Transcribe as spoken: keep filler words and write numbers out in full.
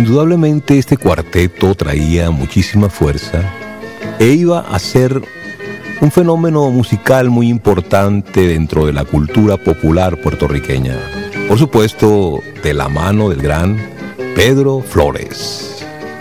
Indudablemente este cuarteto traía muchísima fuerza e iba a ser un fenómeno musical muy importante dentro de la cultura popular puertorriqueña. Por supuesto, de la mano del gran Pedro Flores.